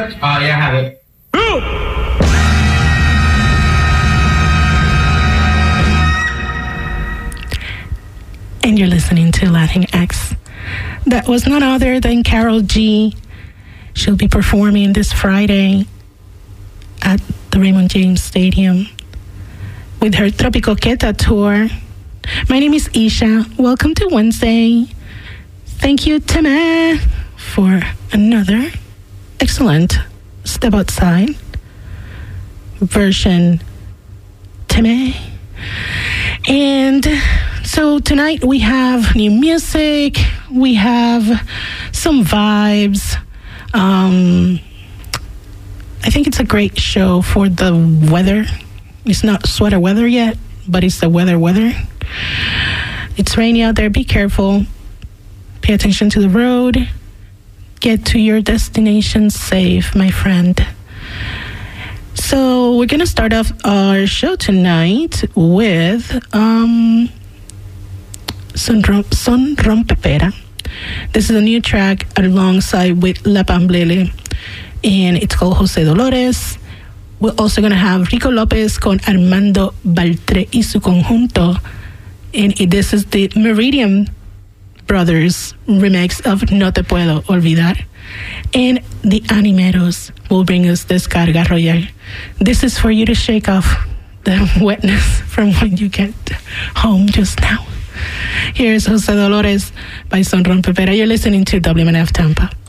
it? Oh, yeah, I have it. And you're listening to Latinx. That was none other than Karol G. She'll be performing this Friday at the Raymond James Stadium with her Tropicoqueta tour. My name is Isha. Welcome to Wednesday. Thank you, Teme, for another excellent Step Outside version. Teme. And so tonight we have new music. We have some vibes. I think it's a great show for the weather. It's not sweater weather yet, but it's the weather. It's rainy out there. Be careful. Pay attention to the road. Get to your destination safe, my friend. So we're going to start off our show tonight with Son Rompepera. This is a new track alongside with La Pamblele, and it's called Jose Dolores. We're also going to have Rico Lopez con Armando Baltre y su conjunto, and this is the Meridian Brothers remix of No Te Puedo Olvidar. And the Animeros will bring us Descarga Royal. This is for you to shake off the wetness from when you get home just now. Here's Jose Dolores by Son Rompepera. You're listening to WMNF Tampa.